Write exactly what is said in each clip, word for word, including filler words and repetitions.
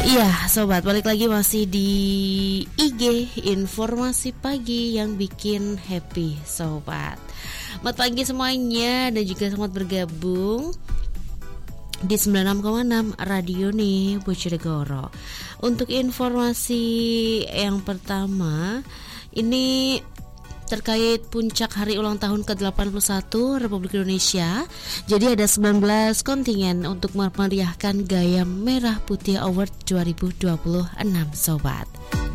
Iya sobat, balik lagi masih di I G Informasi Pagi yang bikin happy sobat. Selamat pagi semuanya dan juga selamat bergabung di sembilan puluh enam koma enam Radio nih Bojonegoro. Untuk informasi yang pertama ini terkait puncak hari ulang tahun ke delapan puluh satu Republik Indonesia. Jadi ada sembilan belas kontingen untuk memeriahkan Gayam Merah Putih Award dua ribu dua puluh enam sobat.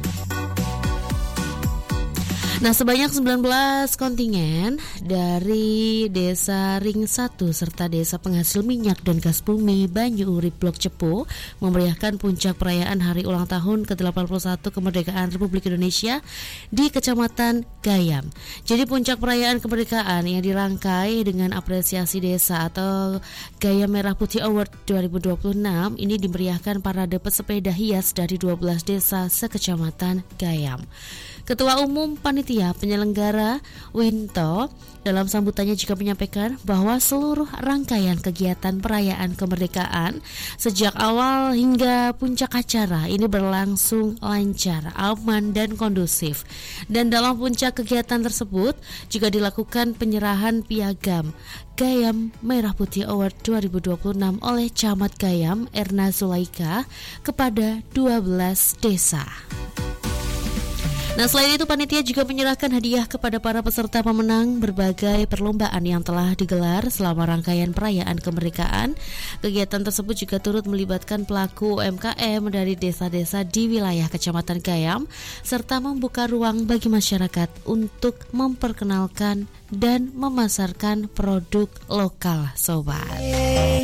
Nah, sebanyak sembilan belas kontingen dari Desa Ring satu serta Desa Penghasil Minyak dan Gas Bumi Banyu Urip Blok Cepu memeriahkan puncak perayaan hari ulang tahun ke delapan puluh satu kemerdekaan Republik Indonesia di Kecamatan Gayam. Jadi puncak perayaan kemerdekaan yang dirangkai dengan apresiasi desa atau Gayam Merah Putih Award dua ribu dua puluh enam ini dimeriahkan parade pesepeda hias dari dua belas desa sekecamatan Gayam. Ketua Umum Panitia Penyelenggara Winto dalam sambutannya juga menyampaikan bahwa seluruh rangkaian kegiatan perayaan kemerdekaan sejak awal hingga puncak acara ini berlangsung lancar, aman dan kondusif. Dan dalam puncak kegiatan tersebut juga dilakukan penyerahan piagam Gayam Merah Putih Award dua ribu dua puluh enam oleh Camat Gayam Erna Zulaika kepada dua belas desa. Nah, selain itu panitia juga menyerahkan hadiah kepada para peserta pemenang berbagai perlombaan yang telah digelar selama rangkaian perayaan kemerdekaan. Kegiatan tersebut juga turut melibatkan pelaku U M K M dari desa-desa di wilayah Kecamatan Gayam serta membuka ruang bagi masyarakat untuk memperkenalkan dan memasarkan produk lokal sobat.